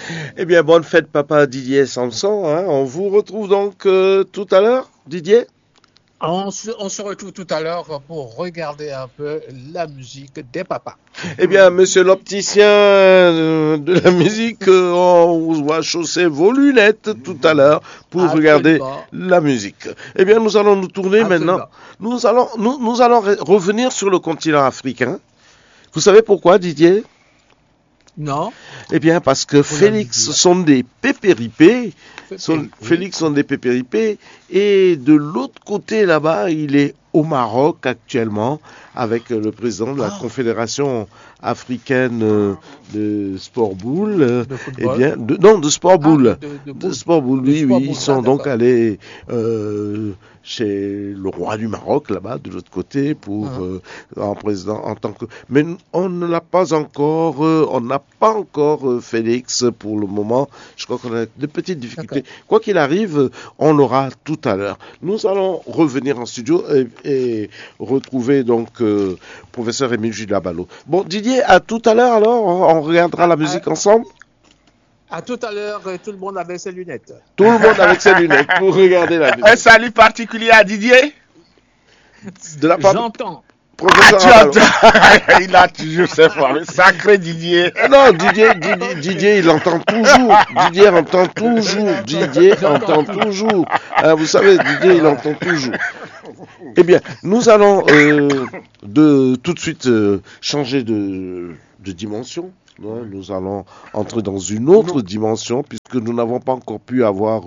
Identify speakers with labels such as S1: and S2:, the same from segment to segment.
S1: Eh bien, bonne fête, papa Didier Samson. Hein. On vous retrouve donc tout à l'heure, Didier?
S2: On se retrouve tout à l'heure pour regarder un peu la musique des papas.
S1: Eh bien, monsieur l'opticien de la musique, on vous voit chausser vos lunettes tout à l'heure pour regarder la musique. Eh bien, nous allons nous tourner maintenant. Nous allons revenir sur le continent africain. Vous savez pourquoi, Didier?
S2: Non.
S1: Eh bien, parce que Félix sont des pépéripés. Félix sont des pépéripés. Et de l'autre côté, là-bas, il est au Maroc actuellement avec le président de la Confédération africaine de sport boule. Eh bien, de sport boule. De sport boule, oui. Ils sont donc allés chez le roi du Maroc, là-bas, de l'autre côté, pour en président, en tant que. Mais on n'a pas encore Félix pour le moment. Je crois qu'on a de petites difficultés. Quoi qu'il arrive, on l'aura tout à l'heure. Nous allons revenir en studio et retrouver donc professeur Émile Julabalo. Bon, Didier, à tout à l'heure alors. On regardera la musique ensemble.
S2: À tout à l'heure, tout le monde avec ses lunettes.
S1: Tout le monde avec ses lunettes pour regarder la musique.
S3: Un salut particulier à Didier.
S1: De la part
S2: J'entends.
S1: Professeur
S3: il a toujours ses formes. Sacré Didier.
S1: Non, Didier, il entend toujours. Didier entend toujours. Vous savez, Didier, il entend toujours. Eh bien, nous allons tout de suite changer de dimension. Nous allons entrer dans une autre dimension puisque nous n'avons pas encore pu avoir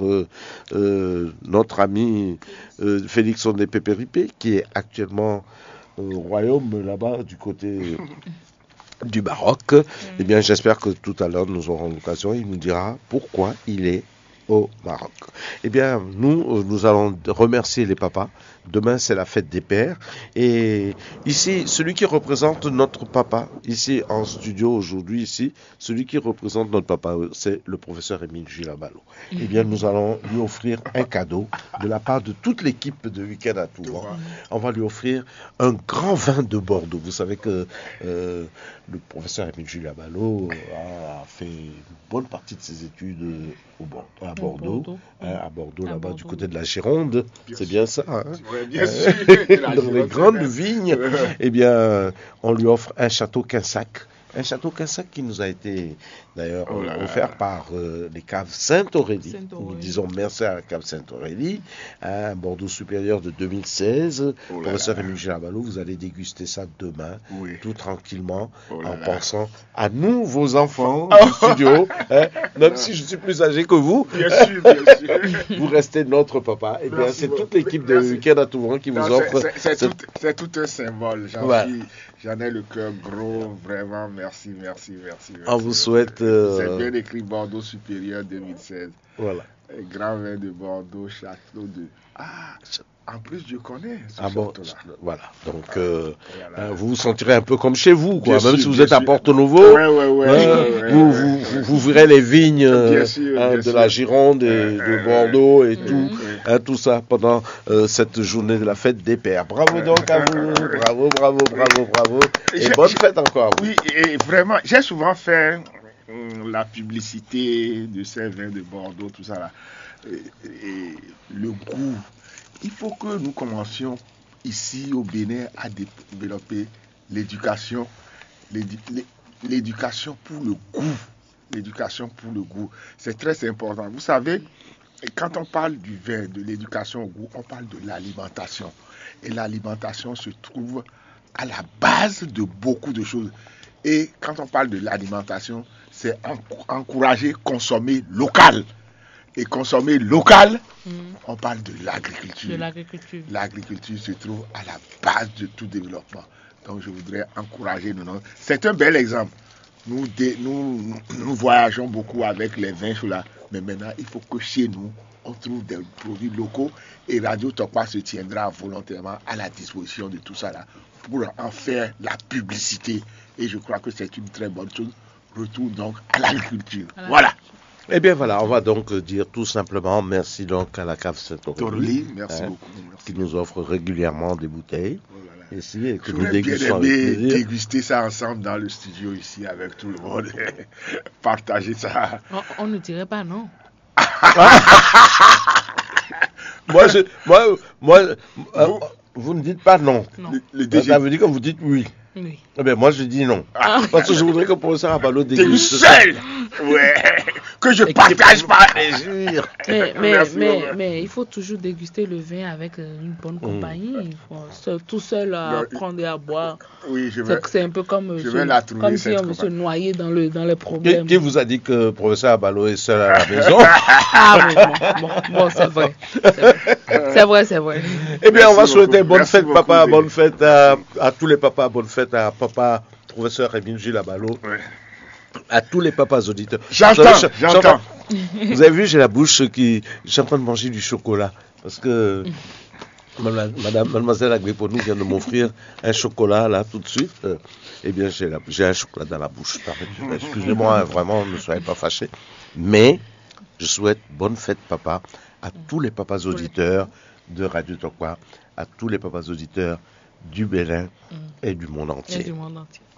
S1: notre ami Félix Ondé Pépéripé qui est actuellement au royaume là-bas du côté du Maroc. Eh bien, j'espère que tout à l'heure nous aurons l'occasion. Il nous dira pourquoi il est au Maroc. Eh bien, nous allons remercier les papas. Demain, c'est la fête des pères. Et ici, celui qui représente notre papa, ici en studio aujourd'hui, ici, celui qui représente notre papa, c'est le professeur Émile Julabalo. Eh bien, nous allons lui offrir un cadeau de la part de toute l'équipe de Week-end à tout vent. On va lui offrir un grand vin de Bordeaux. Vous savez que le professeur Émile Julabalo a fait une bonne partie de ses études à Bordeaux, là-bas, du côté de la Gironde. C'est bien ça, hein?
S3: Bien sûr.
S1: Dans les grandes vignes, eh bien, on lui offre un château Quinsac. Un château Quinsac qui nous a été d'ailleurs offert par les caves Sainte-Aurélie. Nous disons merci à la cave Sainte-Aurélie. Un Bordeaux supérieur de 2016. Professeur Émile Julabalo, vous allez déguster ça demain, tout tranquillement, en pensant à nous, vos enfants du studio. Même si je suis plus âgé que vous,
S3: bien sûr.
S1: Vous restez notre papa. Eh bien, c'est toute l'équipe de Week-end à tout vent qui vous offre.
S3: C'est tout un symbole. J'en ai le cœur gros, vraiment. Merci.
S1: On vous souhaite.
S3: C'est bien écrit Bordeaux supérieur 2016.
S1: Voilà.
S3: Grand vin de Bordeaux, château de. En plus, je connais ce château-là.
S1: Voilà. Donc, vous vous sentirez un peu comme chez vous, quoi. Même si vous êtes à Porto-Novo, vous verrez les vignes de la Gironde et de Bordeaux et tout, tout ça pendant cette journée de la fête des pères. Bravo donc à vous. Bravo. Et bonne fête encore à vous.
S3: Oui, et vraiment, j'ai souvent fait la publicité de ces vins de Bordeaux, tout ça là. Et le goût. Il faut que nous commencions ici au Bénin à développer l'éducation pour le goût. L'éducation pour le goût. C'est très important. Vous savez, quand on parle du vin, de l'éducation au goût, on parle de l'alimentation. Et l'alimentation se trouve à la base de beaucoup de choses. Et quand on parle de l'alimentation, c'est encourager, consommer local. Et consommer local, on parle de l'agriculture. L'agriculture se trouve à la base de tout développement. Donc je voudrais encourager nous. C'est un bel exemple. Nous voyageons beaucoup avec les vins là, mais maintenant il faut que chez nous on trouve des produits locaux et Radio Tokpa se tiendra volontairement à la disposition de tout ça là pour en faire la publicité. Et je crois que c'est une très bonne chose. Retour donc à l'agriculture. Voilà.
S1: Eh bien voilà, on va donc dire tout simplement merci donc à la cave Saint-Aurélie.
S3: Toroli, merci
S1: Hein,
S3: beaucoup. Merci.
S1: qui nous offre régulièrement des bouteilles
S3: Oh là là.
S1: ici et que nous
S3: J'aurais bien
S1: dégustons avec
S3: aimé
S1: plaisir.
S3: déguster ça ensemble dans le studio ici avec tout le monde. Partager ça.
S4: On ne dirait pas non.
S1: Vous ne dites pas non.
S4: Non.
S3: Le
S1: Ça
S3: DG.
S1: veut dire que vous dites oui.
S4: Oui.
S1: Eh bien, moi, je dis non. Parce que je voudrais que le professeur Abalo
S3: T'es
S1: déguste ça.
S3: seul. Ouais. Que je
S1: Et qu'il
S3: partage
S1: prenne
S3: pas.
S1: plaisir.
S3: Merci, Robert.
S4: Mais il faut toujours déguster le vin avec une bonne compagnie. Tout seul à
S3: Non,
S4: prendre et à boire,
S3: Oui, je vais.
S4: c'est un peu comme,
S3: Je vais la trouver,
S4: comme si
S3: cette
S4: on veut se
S3: compagnie.
S4: noyer dans les problèmes.
S1: Qui vous a dit que le professeur Abalo est seul à la maison?
S4: Ah oui, bon, c'est vrai. C'est vrai.
S1: Eh bien, on va
S3: Merci
S1: souhaiter
S3: beaucoup.
S1: bonne
S3: Merci
S1: fête,
S3: beaucoup,
S1: papa,
S3: David.
S1: bonne fête à tous les papas, bonne fête à papa, professeur Émile Gilles Abalo,
S3: Ouais.
S1: à tous les papas auditeurs.
S3: J'entends,
S1: Vous savez,
S3: j'entends.
S1: Vous avez vu, j'ai la bouche qui. Je suis en train de manger du chocolat. Parce que mademoiselle Agriponou vient de m'offrir un chocolat, là, tout de suite. Eh bien, j'ai un chocolat dans la bouche. Excusez-moi, vraiment, ne soyez pas fâchés. Mais, je souhaite bonne fête, papa, à tous les papas auditeurs de Radio Tokwa, à tous les papas auditeurs du Bénin et du monde
S4: Et
S1: entier.
S4: du monde entier.